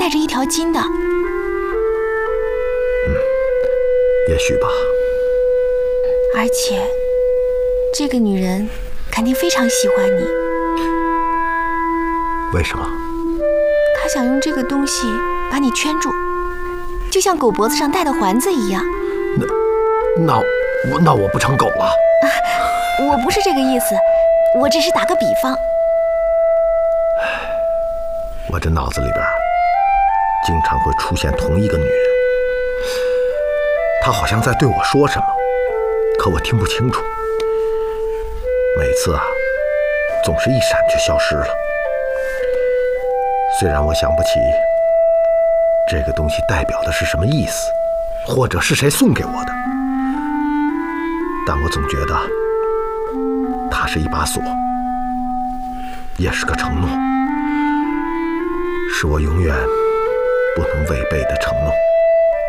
带着一条金的。 也许吧。 而且，这个女人肯定非常喜欢你。 为什么？ 她想用这个东西把你圈住，就像狗脖子上戴的环子一样。 那我不成狗了？ 我不是这个意思，我只是打个比方。 我这脑子里边经常会出现同一个女人，她好像在对我说什么，可我听不清楚。每次总是一闪就消失了。虽然我想不起这个东西代表的是什么意思，或者是谁送给我的，但我总觉得它是一把锁，也是个承诺，是我永远不能违背的承诺。